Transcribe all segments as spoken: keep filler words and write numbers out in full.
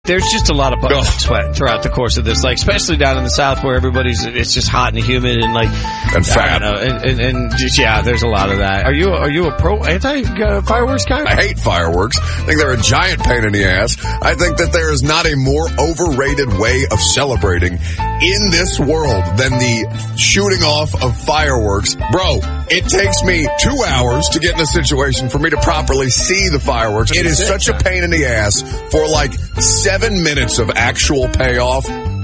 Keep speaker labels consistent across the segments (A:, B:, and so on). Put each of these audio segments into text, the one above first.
A: There's just a lot of butt sweat throughout the course of this, like especially down in the South where everybody's it's just hot and humid and like
B: and fat.
A: I don't know, and, and, and just, yeah, there's a lot of that. Are you are you a pro anti uh, fireworks guy?
B: I hate fireworks. I think they're a giant pain in the ass. I think that there is not a more overrated way of celebrating in this world than the shooting off of fireworks. Bro, it takes me two hours to get in a situation for me to properly see the fireworks. It is such a pain in the ass for like seven minutes of actual payoff.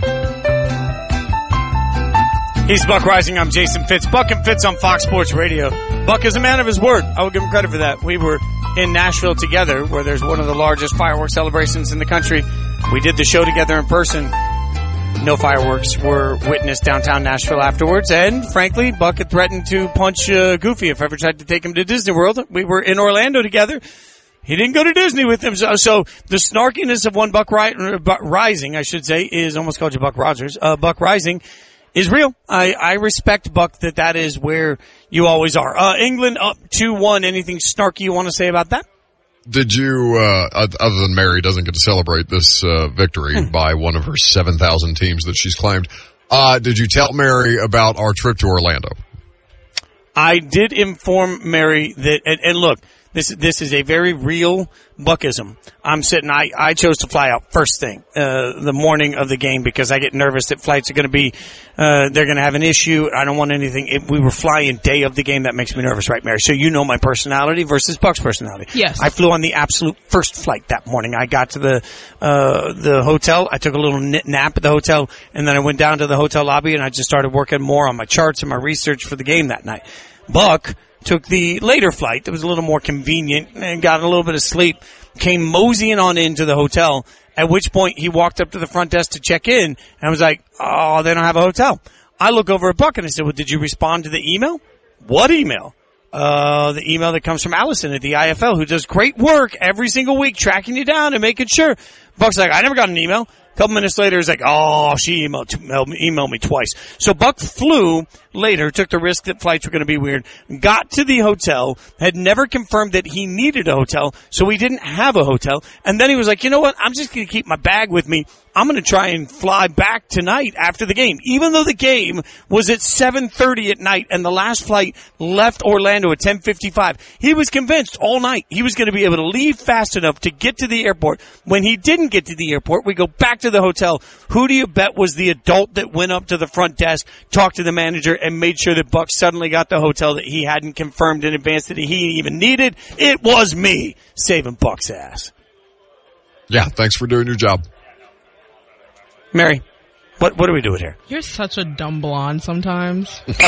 C: He's Buck Rising. I'm Jason Fitz. Buck and Fitz on Fox Sports Radio. Buck is a man of his word. I will give him credit for that. We were in Nashville together, where there's one of the largest fireworks celebrations in the country. We did the show together in person. No fireworks were witnessed downtown Nashville afterwards. And, frankly, Buck had threatened to punch uh, Goofy if I ever tried to take him to Disney World. We were in Orlando together. He didn't go to Disney with him. So, so the snarkiness of one Buck, ri- Buck Rising, I should say, is almost called you Buck Rogers. Uh, Buck Rising is real. I, I respect, Buck, that that is where you always are. Uh, England up two one. Anything snarky you want to say about that?
D: Did you, uh, other than Mary doesn't get to celebrate this uh, victory by one of her seven thousand teams that she's claimed, uh, did you tell Mary about our trip to Orlando?
C: I did inform Mary that, and, and look, this this is a very real Buckism. I'm sitting, I, I chose to fly out first thing, uh, the morning of the game because I get nervous that flights are going to be, uh, they're going to have an issue. I don't want anything. If we were flying day of the game, that makes me nervous, right, Mary? So you know my personality versus Buck's personality.
E: Yes.
C: I flew on the absolute first flight that morning. I got to the, uh, the hotel. I took a little nap at the hotel and then I went down to the hotel lobby and I just started working more on my charts and my research for the game that night. Buck took the later flight that was a little more convenient and got a little bit of sleep, came moseying on into the hotel, at which point he walked up to the front desk to check in, and I was like, oh, they don't have a hotel. I look over at Buck and I said, well, did you respond to the email? What email? Uh, the email that comes from Allison at the I F L, who does great work every single week tracking you down and making sure. Buck's like, I never got an email. A couple minutes later, he's like, oh, she emailed, emailed me twice. So Buck flew later, took the risk that flights were going to be weird, got to the hotel, had never confirmed that he needed a hotel, so he didn't have a hotel. And then he was like, you know what? I'm just going to keep my bag with me. I'm going to try and fly back tonight after the game. Even though the game was at seven thirty at night and the last flight left Orlando at ten fifty-five, he was convinced all night he was going to be able to leave fast enough to get to the airport. When he didn't get to the airport, we go back to the hotel. Who do you bet was the adult that went up to the front desk, talked to the manager, and made sure that Buck suddenly got the hotel that he hadn't confirmed in advance that he even needed? It was me saving Buck's ass.
D: Yeah, thanks for doing your job.
C: Mary, what what are we doing here?
E: You're such a dumb blonde sometimes.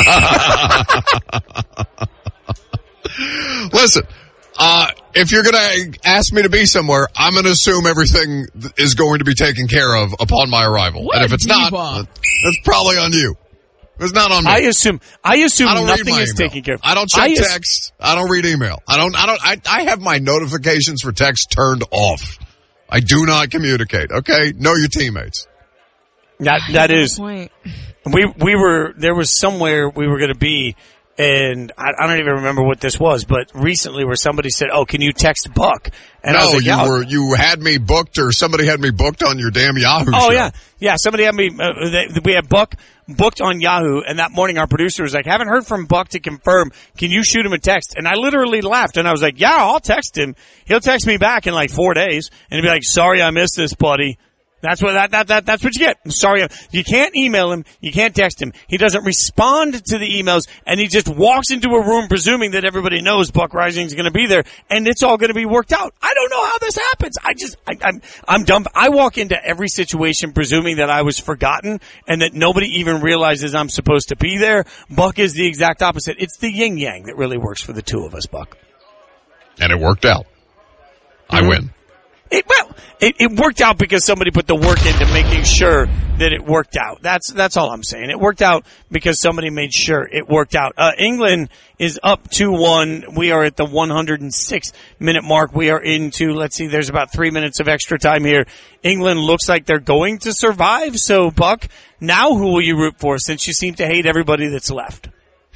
D: Listen, uh, if you're going to ask me to be somewhere, I'm going to assume everything is going to be taken care of upon my arrival.
E: What
D: and if it's
E: diva.
D: not, that's probably on you. It's not on me.
C: I assume I assume
D: I don't
C: nothing
D: read my
C: is
D: email.
C: taken care of.
D: I don't check
C: I as-
D: text. I don't read email. I don't, I don't, I, I have my notifications for text turned off. I do not communicate, okay? Know your teammates.
C: That that is
E: Point.
C: we we were there was somewhere we were going to be, and I, I don't even remember what this was, but recently where somebody said, "Oh, can you text Buck?" And
D: no,
C: I was like,
D: you
C: yeah,
D: were you had me booked, or somebody had me booked on your damn Yahoo
C: Oh
D: show.
C: yeah, yeah. Somebody had me. Uh, they, we had Buck booked on Yahoo, and that morning our producer was like, "Haven't heard from Buck to confirm. Can you shoot him a text?" And I literally laughed, and I was like, "Yeah, I'll text him. He'll text me back in like four days, and he'll be like, sorry, I missed this, buddy." That's what that, that that that's what you get. I'm sorry, you can't email him, you can't text him. He doesn't respond to the emails, and he just walks into a room presuming that everybody knows Buck Rising is going to be there, and it's all going to be worked out. I don't know how this happens. I just I, I'm I'm dumb. I walk into every situation presuming that I was forgotten and that nobody even realizes I'm supposed to be there. Buck is the exact opposite. It's the yin yang that really works for the two of us, Buck.
D: And it worked out. I
C: Mm-hmm.
D: win.
C: It, well, it, it worked out because somebody put the work into making sure that it worked out. That's that's all I'm saying. It worked out because somebody made sure it worked out. Uh, England is up two one. We are at the one hundred six minute mark. We are into, let's see, there's about three minutes of extra time here. England looks like they're going to survive. So, Buck, now who will you root for since you seem to hate everybody that's left?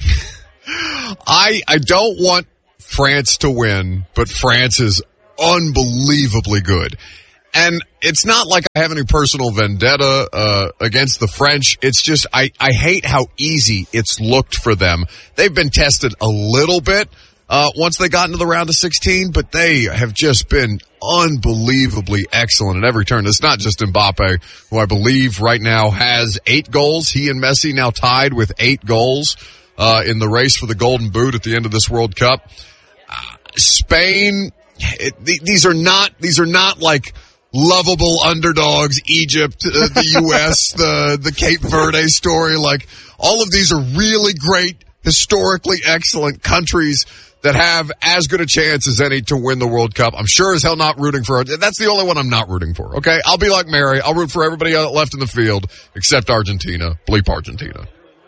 D: I I don't want France to win, but France is unbelievably good. And it's not like I have any personal vendetta uh against the French. It's just I, I hate how easy it's looked for them. They've been tested a little bit uh once they got into the round of sixteen, but they have just been unbelievably excellent at every turn. It's not just Mbappe, who I believe right now has eight goals. He and Messi now tied with eight goals uh in the race for the Golden Boot at the end of this World Cup. Uh, Spain, it, th- these are not these are not like lovable underdogs, Egypt, uh, the U S, the, the Cape Verde story. Like, all of these are really great, historically excellent countries that have as good a chance as any to win the World Cup. I'm sure as hell not rooting for it. That's the only one I'm not rooting for, okay? I'll be like Mary. I'll root for everybody left in the field except Argentina. Bleep Argentina.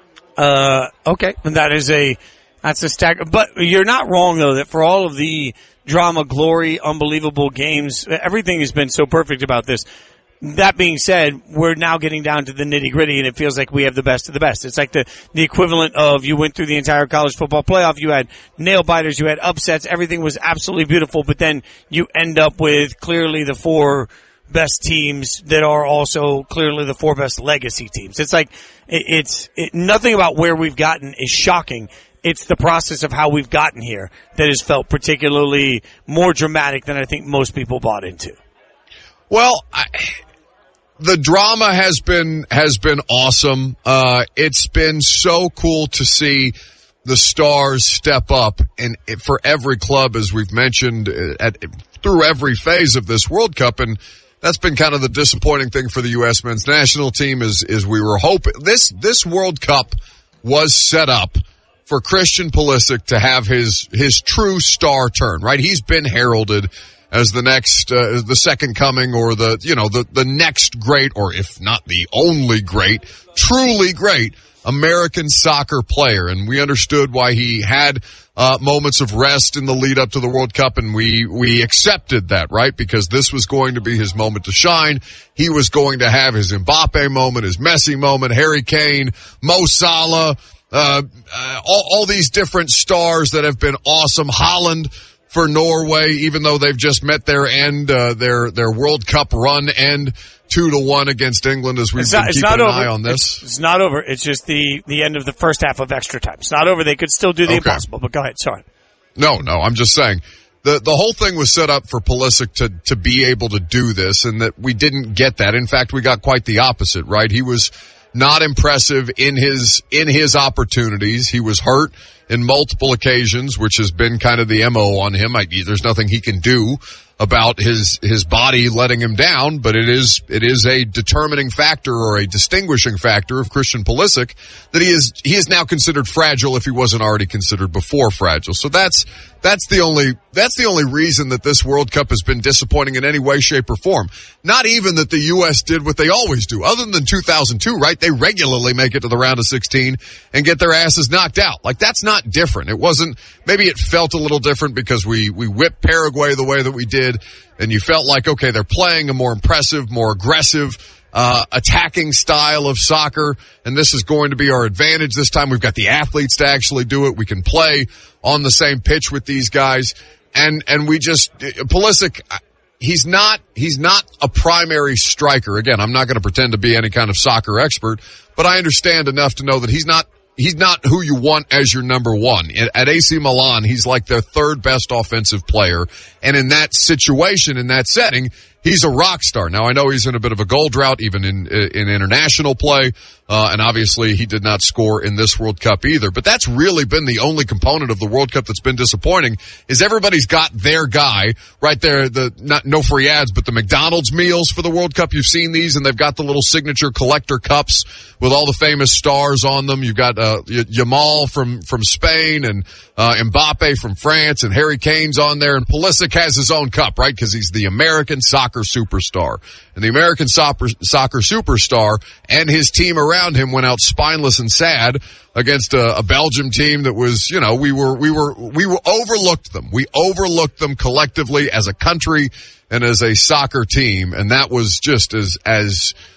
C: Uh, okay. And that is a, that's a stack. But you're not wrong, though, that for all of the drama, glory, unbelievable games, everything has been so perfect about this. That being said, we're now getting down to the nitty gritty, and it feels like we have the best of the best. It's like the, the equivalent of you went through the entire college football playoff, you had nail biters, you had upsets, everything was absolutely beautiful, but then you end up with clearly the four best teams that are also clearly the four best legacy teams. It's like, it, it's, it, nothing about where we've gotten is shocking. It's the process of how we've gotten here that has felt particularly more dramatic than I think most people bought into.
D: Well, I, the drama has been has been awesome. Uh, it's been so cool to see the stars step up, and for every club, as we've mentioned, at, through every phase of this World Cup, and that's been kind of the disappointing thing for the U S men's national team is is we were hoping this this World Cup was set up for Christian Pulisic to have his his true star turn, right? He's been heralded as the next, uh, the second coming, or the, you know, the, the next great, or if not the only great, truly great American soccer player. And we understood why he had, uh, moments of rest in the lead up to the World Cup, and we, we accepted that, right? Because this was going to be his moment to shine. He was going to have his Mbappe moment, his Messi moment, Harry Kane, Mo Salah, uh, uh all, all these different stars that have been awesome. Holland, for Norway, even though they've just met their end, uh, their, their World Cup run end two to one against England, as we've
C: it's
D: been
C: not,
D: keeping an
C: over.
D: eye on this.
C: It's, it's not over. It's just the, the end of the first half of extra time. It's not over. They could still do the
D: okay.
C: impossible, but go ahead. Sorry.
D: No, no, I'm just saying. The, the whole thing was set up for Pulisic to, to be able to do this, and that we didn't get that. In fact, we got quite the opposite, right? He was not impressive in his, in his opportunities. He was hurt in multiple occasions, which has been kind of the M O on him. I, there's nothing he can do about his, his body letting him down, but it is, it is a determining factor or a distinguishing factor of Christian Pulisic that he is, he is now considered fragile if he wasn't already considered before fragile. So that's, that's the only, that's the only reason that this World Cup has been disappointing in any way, shape, or form. Not even that the U S did what they always do, other than two thousand two, right? They regularly make it to the round of sixteen and get their asses knocked out. Like, that's not different. It wasn't, maybe it felt a little different because we, we whipped Paraguay the way that we did, and you felt like, okay, they're playing a more impressive, more aggressive, uh, attacking style of soccer, and this is going to be our advantage this time. We've got the athletes to actually do it. We can play on the same pitch with these guys, and, and we just, Pulisic, he's not, he's not a primary striker. Again, I'm not going to pretend to be any kind of soccer expert, but I understand enough to know that he's not, he's not who you want as your number one. At A C Milan, he's like their third best offensive player. And in that situation, in that setting, he's a rock star. Now, I know he's in a bit of a goal drought, even in, in international play. Uh, and obviously he did not score in this World Cup either. But that's really been the only component of the World Cup that's been disappointing, is everybody's got their guy right there. The, not, no free ads, but the McDonald's meals for the World Cup. You've seen these, and they've got the little signature collector cups with all the famous stars on them. You've got, uh, Yamal from, from Spain, and, uh, Mbappe from France, and Harry Kane's on there, and Pulisic has his own cup, right? Cause he's the American soccer superstar. And the American soccer, soccer superstar and his team around him went out spineless and sad against a, a Belgium team that was, you know, we were, we were, we were overlooked them. We overlooked them collectively as a country and as a soccer team. And that was just as, as,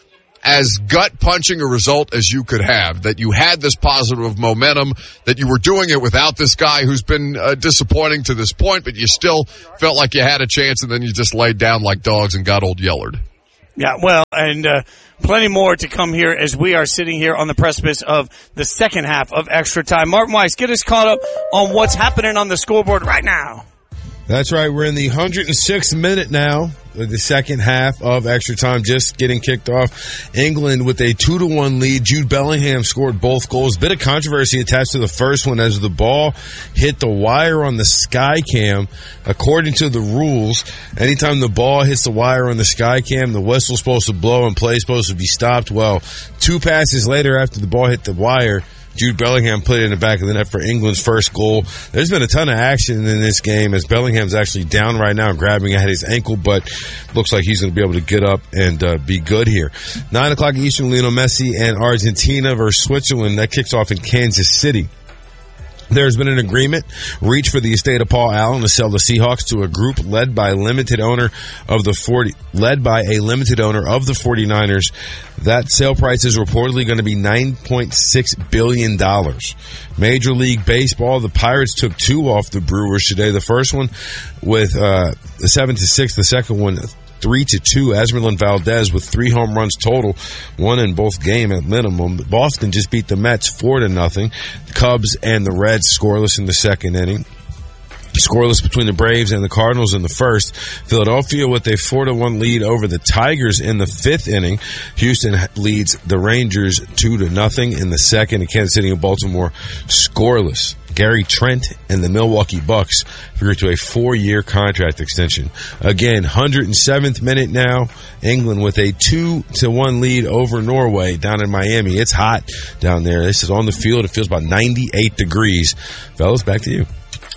D: as gut-punching a result as you could have, that you had this positive momentum, that you were doing it without this guy who's been uh, disappointing to this point, but you still felt like you had a chance, and then you just laid down like dogs and got old Yellard.
C: Yeah, well, and uh, plenty more to come here as we are sitting here on the precipice of the second half of Extra Time. Martin Weiss, get us caught up on what's happening on the scoreboard right now.
F: That's right. We're in the one hundred sixth minute now, the second half of Extra Time just getting kicked off. England with a two to one lead. Jude Bellingham scored both goals. Bit of controversy attached to the first one as the ball hit the wire on the sky cam. According to the rules, anytime the ball hits the wire on the sky cam, the whistle's supposed to blow and play supposed to be stopped. Well, two passes later after the ball hit the wire, Jude Bellingham put it in the back of the net for England's first goal. There's been a ton of action in this game as Bellingham's actually down right now, grabbing at his ankle, but looks like he's going to be able to get up and uh, be good here. Nine o'clock Eastern, Lionel Messi and Argentina versus Switzerland. That kicks off in Kansas City. There's been an agreement reached for the estate of Paul Allen to sell the Seahawks to a group led by a limited owner of the forty, led by a limited owner of the forty-niners. That sale price is reportedly going to be nine point six billion dollars. Major League Baseball, the Pirates took two off the Brewers today. The first one with uh, the seven to six, the second one Three to two. Esmeralda Valdez with three home runs total, one in both game at minimum. Boston just beat the Mets four to nothing. Cubs and the Reds scoreless in the second inning. Scoreless between the Braves and the Cardinals in the first. Philadelphia with a four to one lead over the Tigers in the fifth inning. Houston leads the Rangers two to nothing in the second. And Kansas City and Baltimore scoreless. Gary Trent and the Milwaukee Bucks agreed to a four-year contract extension. Again, one hundred seventh minute now. England with a two to one lead over Norway down in Miami. It's hot down there. This is on the field. It feels about ninety-eight degrees. Fellas, back to you.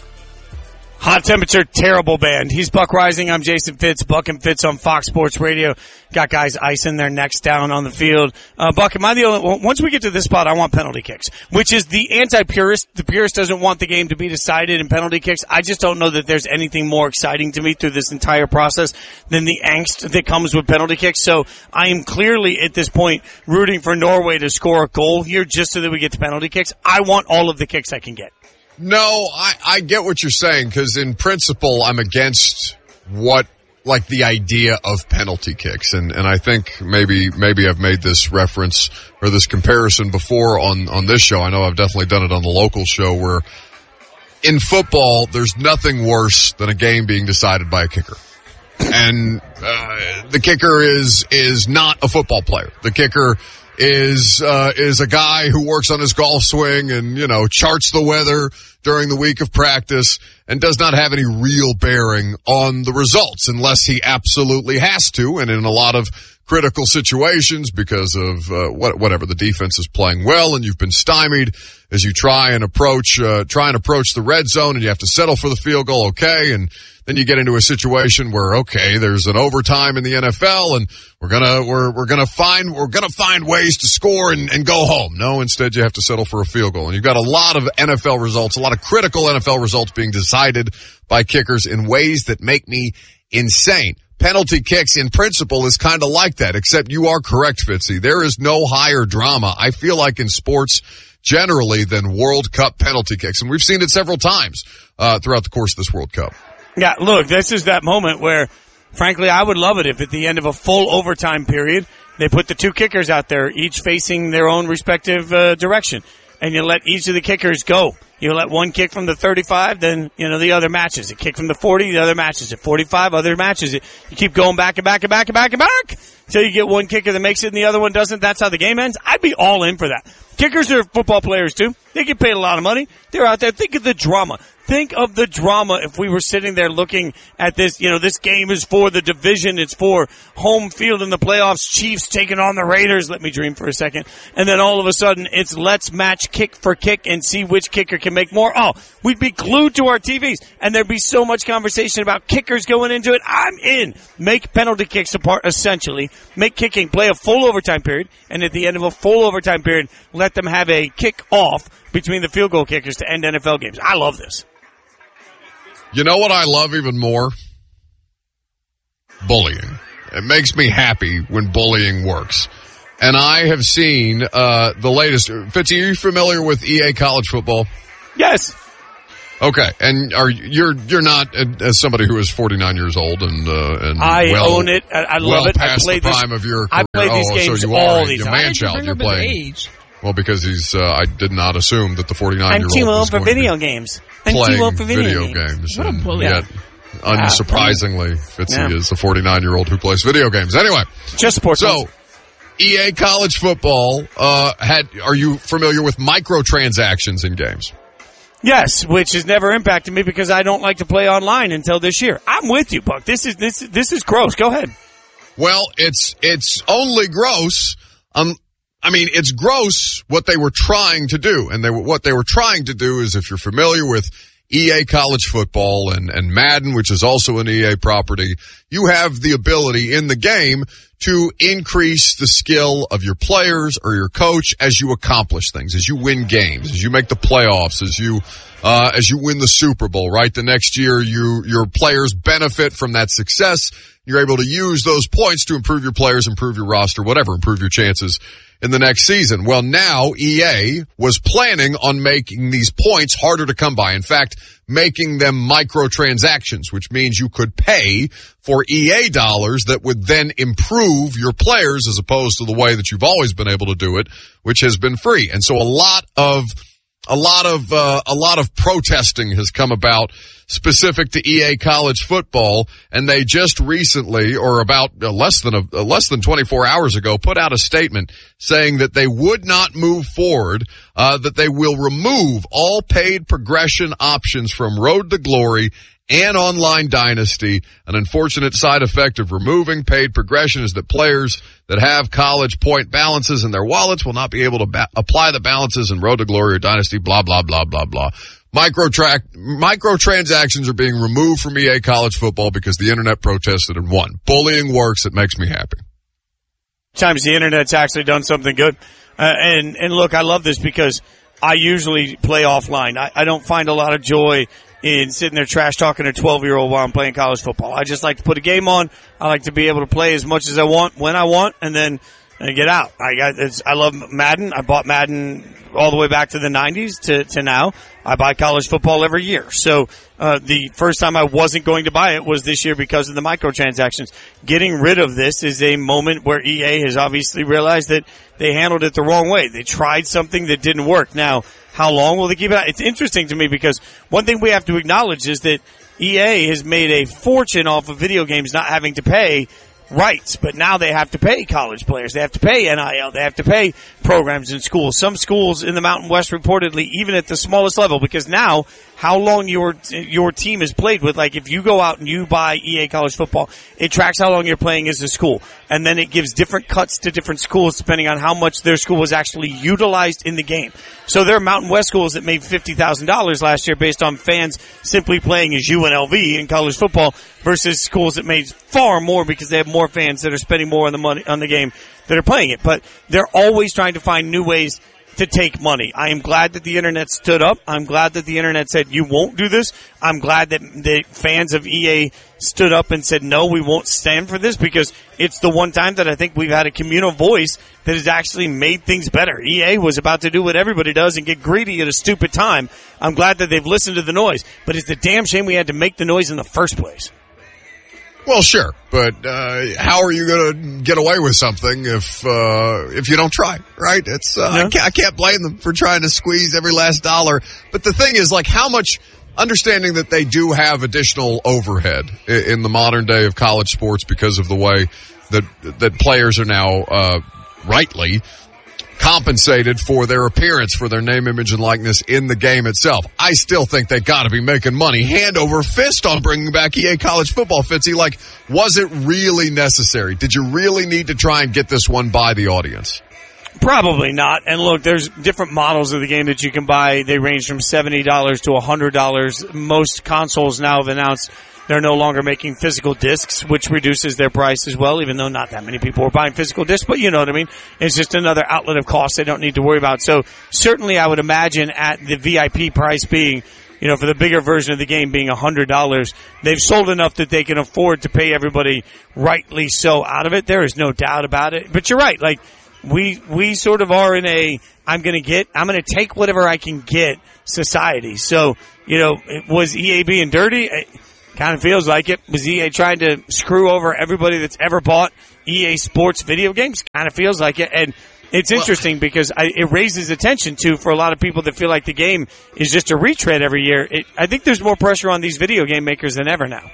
C: Hot temperature, terrible band. He's Buck Rising. I'm Jason Fitz. Buck and Fitz on Fox Sports Radio. Got guys icing their necks down on the field. Uh, Buck, am I the only, once we get to this spot, I want penalty kicks, which is the anti-purist. The purist doesn't want the game to be decided in penalty kicks. I just don't know that there's anything more exciting to me through this entire process than the angst that comes with penalty kicks. So I am clearly at this point rooting for Norway to score a goal here just so that we get to penalty kicks. I want all of the kicks I can get.
D: No, I, I get what you're saying, because in principle, I'm against what, like the idea of penalty kicks. And, and I think maybe, maybe I've made this reference or this comparison before on, on this show. I know I've definitely done it on the local show where in football, there's nothing worse than a game being decided by a kicker. And, uh, the kicker is, is not a football player. The kicker is, uh, is a guy who works on his golf swing and, you know, charts the weather during the week of practice and does not have any real bearing on the results unless he absolutely has to. And in a lot of critical situations because of, uh, what, whatever, the defense is playing well and you've been stymied as you try and approach, uh, try and approach the red zone and you have to settle for the field goal. Okay. And then you get into a situation where, okay, there's an overtime in the N F L and we're gonna, we're, we're gonna find, we're gonna find ways to score and, and go home. No, instead you have to settle for a field goal. And you've got a lot of N F L results, a lot of critical N F L results being decided by kickers in ways that make me insane. Penalty kicks in principle is kind of like that, except you are correct, Fitzy. There is no higher drama, I feel like, in sports generally than World Cup penalty kicks. And we've seen it several times, uh, throughout the course of this World Cup.
C: Yeah, look, this is that moment where, frankly, I would love it if at the end of a full overtime period, they put the two kickers out there, each facing their own respective uh, direction, and you let each of the kickers go. You let one kick from the thirty-five, then, you know, the other matches it. Kick from the forty, the other matches it. forty-five, other matches it. You keep going back and back and back and back and back until you get one kicker that makes it and the other one doesn't. That's how the game ends. I'd be all in for that. Kickers are football players, too. They get paid a lot of money. They're out there. Think of the drama. Think of the drama if we were sitting there looking at this. You know, this game is for the division. It's for home field in the playoffs. Chiefs taking on the Raiders. Let me dream for a second. And then all of a sudden, it's let's match kick for kick and see which kicker can make more. Oh, we'd be glued to our T Vs. And there'd be so much conversation about kickers going into it. I'm in. Make penalty kicks apart, essentially. Make kicking. Play a full overtime period. And at the end of a full overtime period, let them have a kick off between the field goal kickers to end N F L games. I love this.
D: You know what I love even more? Bullying. It makes me happy when bullying works. and I have seen uh, the latest. Fitzy, are you familiar with E A College Football?
C: Yes.
D: Okay, and are you're you're not uh, as somebody who is forty-nine years old and uh, and
C: I
D: well,
C: own it. I, I love
D: well
C: it.
D: past
C: I played
D: the
C: this,
D: prime of your career.
C: I played these
D: oh,
C: games
D: so you
C: all
D: are
C: the
D: a
C: time.
D: man-child. You're playing.
E: Age?
D: Well, because he's. Uh, I did not assume that the forty-nine
C: I'm
D: year
C: too
D: old
C: old
D: was
C: for
D: going to
C: video
D: be
C: games. I'm
D: playing
C: too old for video,
D: video
C: games.
D: games.
E: What a
D: and
E: bully.
D: Yet, unsurprisingly, Fitzy
C: Yeah.
D: is a forty-nine year old who plays video games. Anyway,
C: Just sports.
D: so E A College Football uh, had. Are you familiar with microtransactions in games?
C: Yes, which has never impacted me because I don't like to play online until this year. I'm with you, Buck. This is this this is gross. Go ahead.
D: Well, it's it's only gross. Um, I mean, it's gross what they were trying to do, and they were, what they were trying to do is, if you're familiar with E A College Football and and Madden, which is also an E A property, you have the ability in the game to increase the skill of your players or your coach as you accomplish things, as you win games, as you make the playoffs, as you uh as you win the Super Bowl, right? The next year you your players benefit from that success. You're able to use those points to improve your players, improve your roster, whatever, improve your chances in the next season. Well, now E A was planning on making these points harder to come by. In fact, making them microtransactions, which means you could pay for E A dollars that would then improve your players as opposed to the way that you've always been able to do it, which has been free. And so a lot of a lot of uh, a lot of protesting has come about specific to E A College Football, and they just recently, or about uh, less than a uh, less than twenty-four hours ago, put out a statement saying that they would not move forward, uh, that they will remove all paid progression options from Road to Glory and Online Dynasty. An unfortunate side effect of removing paid progression is that players that have college point balances in their wallets will not be able to ba- apply the balances in Road to Glory or Dynasty, blah, blah, blah, blah, blah. Microtrack, microtransactions are being removed from E A College Football because the internet protested and won. Bullying works. It makes me happy.
C: Times the internet's actually done something good. Uh, and, and look, I love this because I usually play offline. I, I don't find a lot of joy in sitting there trash talking a twelve year old while I'm playing college football. I just like to put a game on. I like to be able to play as much as I want when I want and then uh, get out. I got it's, I love Madden. I bought Madden all the way back to the nineties to, to now. I buy college football every year. So, uh, the first time I wasn't going to buy it was this year because of the microtransactions. Getting rid of this is a moment where E A has obviously realized that they handled it the wrong way. They tried something that didn't work. Now, how long will they keep it out? It's interesting to me because one thing we have to acknowledge is that E A has made a fortune off of video games not having to pay rights, but now they have to pay college players. They have to pay N I L. They have to pay programs in schools. Some schools in the Mountain West reportedly, even at the smallest level, because now how long your your team is played with. Like if you go out and you buy E A College Football, it tracks how long you're playing as a school, and then it gives different cuts to different schools depending on how much their school was actually utilized in the game. So there are Mountain West schools that made fifty thousand dollars last year based on fans simply playing as U N L V in college football versus schools that made far more because they have more fans that are spending more on the money on the game that are playing it. But they're always trying to find new ways to take money. I am glad that the internet stood up. I'm glad that the internet said you won't do this. I'm glad that the fans of E A stood up and said no, we won't stand for this, because it's the one time that I think we've had a communal voice that has actually made things better. E A was about to do what everybody does and get greedy at a stupid time. I'm glad that they've listened to the noise, but it's a damn shame we had to make the noise in the first place.
D: Well, sure, but uh how are you going to get away with something if uh if you don't try, right? It's uh,
C: No.
D: I, can't, I can't blame them for trying to squeeze every last dollar. But the thing is, like, how much, understanding that they do have additional overhead in, in the modern day of college sports because of the way that that players are now uh rightly compensated for their appearance, for their name, image, and likeness in the game itself. I still think they got to be making money hand over fist on bringing back E A College Football. Fitzy, like, was it really necessary? Did you really need to try and get this one by the audience?
C: Probably not. And look, there's different models of the game that you can buy. They range from seventy dollars to one hundred dollars. Most consoles now have announced they're no longer making physical discs, which reduces their price as well, even though not that many people are buying physical discs, but you know what I mean. It's just another outlet of cost they don't need to worry about. So certainly I would imagine at the V I P price being, you know, for the bigger version of the game being one hundred dollars, they've sold enough that they can afford to pay everybody rightly so out of it. There is no doubt about it. But you're right. Like, we we sort of are in a I'm going to get I'm going to take whatever I can get society. So, you know, was E A being dirty? It kind of feels like it. Was E A trying to screw over everybody that's ever bought E A Sports video games? Kind of feels like it. And it's interesting because I, it raises attention, too, for a lot of people that feel like the game is just a retread every year. It, I think there's more pressure on these video game makers than ever now.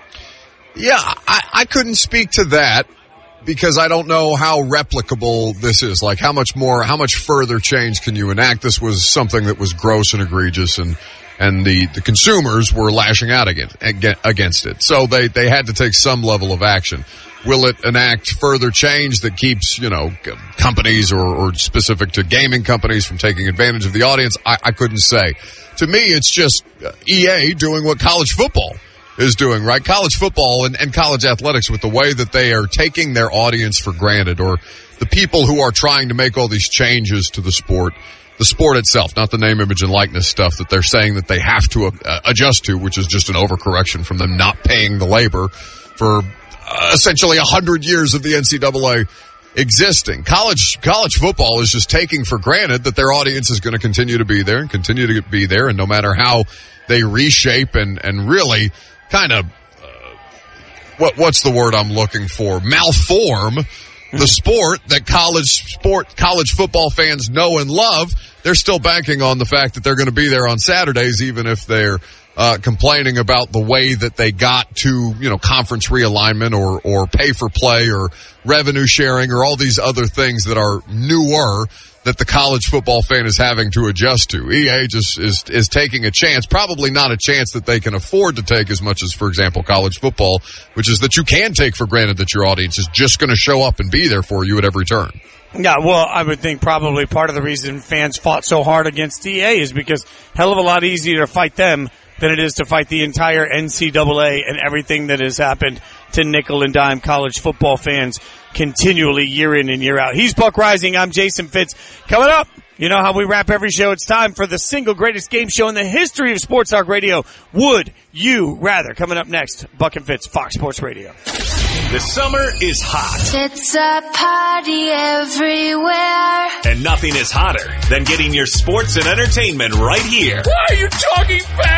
D: Yeah, I, I couldn't speak to that because I don't know how replicable this is. Like, how much more, how much further change can you enact? This was something that was gross and egregious, and and the, the consumers were lashing out against, against it. So they, they had to take some level of action. Will it enact further change that keeps, you know, companies or, or specific to gaming companies from taking advantage of the audience? I, I couldn't say. To me, it's just E A doing what college football is doing, right? College football and, and college athletics, with the way that they are taking their audience for granted, or the people who are trying to make all these changes to the sport, the sport itself, not the name, image, and likeness stuff that they're saying that they have to uh, adjust to, which is just an overcorrection from them not paying the labor for uh, essentially a hundred years of the N C double A existing. College, college football is just taking for granted that their audience is going to continue to be there and continue to be there. And no matter how they reshape and, and really kind of, uh, what, what's the word I'm looking for? Malform the sport that college sport, college football fans know and love. They're still banking on the fact that they're going to be there on Saturdays, even if they're, uh, complaining about the way that they got to, you know, conference realignment or, or pay for play or revenue sharing or all these other things that are newer that the college football fan is having to adjust to. E A just is, is taking a chance, probably not a chance that they can afford to take as much as, for example, college football, which is that you can take for granted that your audience is just going to show up and be there for you at every turn.
C: Yeah, well, I would think probably part of the reason fans fought so hard against E A is because hell of a lot easier to fight them than it is to fight the entire N C double A and everything that has happened to nickel and dime college football fans continually year in and year out. He's Buck Rising. I'm Jason Fitz. Coming up, you know how we wrap every show. It's time for the single greatest game show in the history of Sports Talk Radio. Would you rather? Coming up next, Buck and Fitz, Fox Sports Radio.
G: The summer is hot.
H: It's a party everywhere.
G: And nothing is hotter than getting your sports and entertainment right here.
I: Why are you talking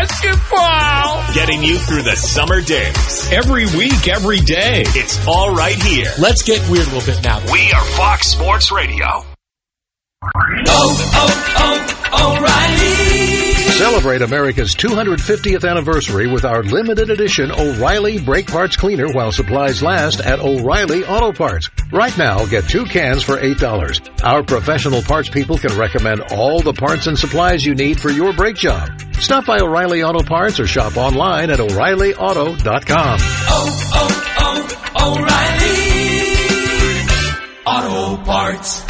I: basketball?
G: Getting you through the summer days.
I: Every week, every day.
G: It's all right here.
I: Let's get weird a little bit now.
G: We are Fox Sports Radio.
J: Oh, oh, oh, O'Reilly.
K: Celebrate America's two hundred fiftieth anniversary with our limited edition O'Reilly Brake Parts Cleaner while supplies last at O'Reilly Auto Parts. Right now, get two cans for eight dollars. Our professional parts people can recommend all the parts and supplies you need for your brake job. Stop by O'Reilly Auto Parts or shop online at O'Reilly Auto dot com.
J: Oh, oh, oh, O'Reilly Auto Parts.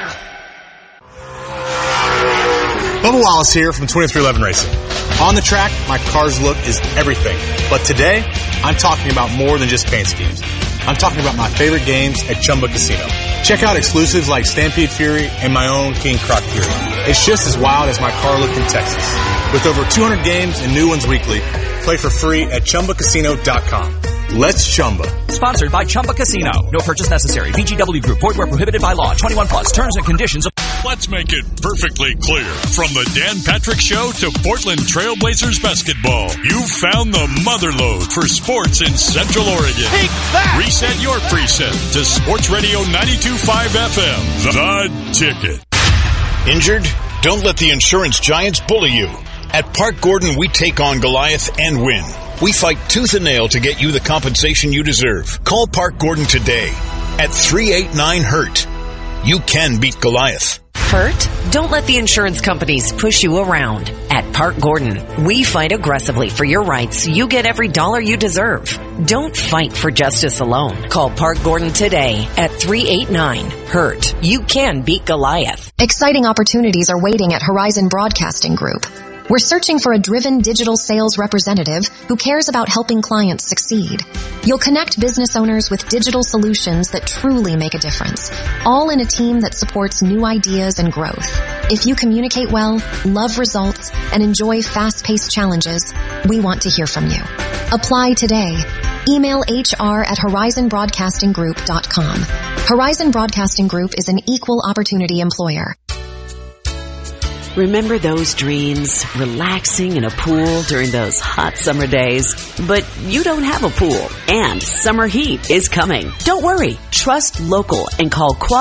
L: Bubba Wallace here from twenty-three eleven Racing. On the track, my car's look is everything. But today, I'm talking about more than just paint schemes. I'm talking about my favorite games at Chumba Casino. Check out exclusives like Stampede Fury and my own King Croc Fury. It's just as wild as my car look in Texas. With over two hundred games and new ones weekly, play for free at Chumba Casino dot com. Let's Chumba.
M: Sponsored by Chumba Casino. No purchase necessary. V G W Group. Void where prohibited by law. twenty-one plus. Terms and conditions.
N: Let's make it perfectly clear. From the Dan Patrick Show to Portland Trailblazers basketball, you found the motherlode for sports in Central Oregon.
I: Take that!
N: Reset your preset to Sports Radio ninety-two point five F M. The Ticket.
O: Injured? Don't let the insurance giants bully you. At Park Gordon, we take on Goliath and win. We fight tooth and nail to get you the compensation you deserve. Call Park Gordon today at three eight nine hurt. You can beat Goliath.
P: Hurt? Don't let the insurance companies push you around. At Park Gordon, we fight aggressively for your rights so you get every dollar you deserve. Don't fight for justice alone. Call Park Gordon today at three eight nine hurt. You can beat Goliath.
Q: Exciting opportunities are waiting at Horizon Broadcasting Group. We're searching for a driven digital sales representative who cares about helping clients succeed. You'll connect business owners with digital solutions that truly make a difference, all in a team that supports new ideas and growth. If you communicate well, love results, and enjoy fast-paced challenges, we want to hear from you. Apply today. Email H R at horizon broadcasting group dot com. Horizon Broadcasting Group is an equal opportunity employer.
R: Remember those dreams? Relaxing in a pool during those hot summer days? But you don't have a pool, and summer heat is coming. Don't worry. Trust local and call Quality